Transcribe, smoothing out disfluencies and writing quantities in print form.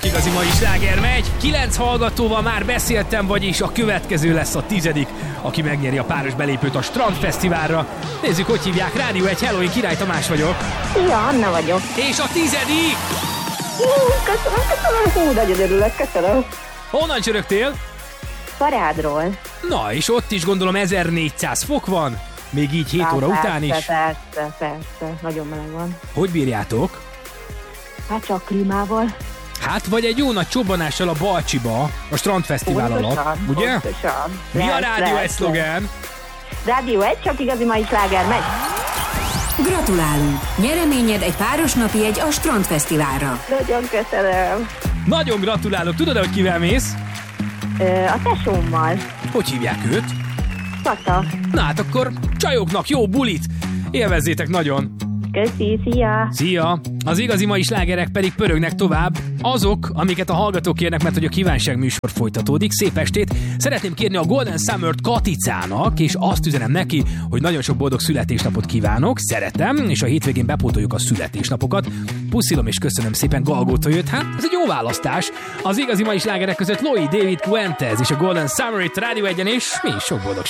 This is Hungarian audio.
Igazi mai sláger megy, 9 hallgatóval már beszéltem, vagyis a következő lesz a 10., aki megnyeri a páros belépőt a Strandfesztiválra. Nézzük, hogy hívják. Rádió 1 Halloween, Király Tamás vagyok. Szia, Anna vagyok. És a 10. Köszönöm. Nagyon örülök, köszönöm. Honnan csörögtél? Parádról. Na, és ott is gondolom 1400 fok van, még így 7 óra után is. Persze, nagyon meleg van. Hogy bírjátok? Hát csak klímával. Hát, vagy egy jó nagy csobbanással a Balcsiba, a Strandfesztivál alatt, ugye? Pontosan. Mi a Rádió 1 szlogán? Rádió 1, csak igazi mai sláger megy. Gratulálunk! Nyereményed egy párosnapi jegy a Strandfesztiválra. Nagyon köszönöm. Nagyon gratulálok. Tudod, hogy kivel mész? A tesómmal. Hogy hívják őt? Kata. Na hát akkor csajoknak jó bulit! Élvezzétek nagyon! Köszi, szia! Szia! Az igazi mai slágerek pedig pörögnek tovább. Azok, amiket a hallgatók kérnek, mert hogy a kívánság műsor folytatódik. Szép estét! Szeretném kérni a Golden Summer-t Katicának, és azt üzenem neki, hogy nagyon sok boldog születésnapot kívánok, szeretem, és a hétvégén bepótoljuk a születésnapokat. Puszilom és köszönöm szépen, Galgóta jött. Hát, ez egy jó választás. Az igazi mai slágerek között Loi, David Fuentes és a Golden Summer itt Rádió 1-en, és mi is sok boldogság.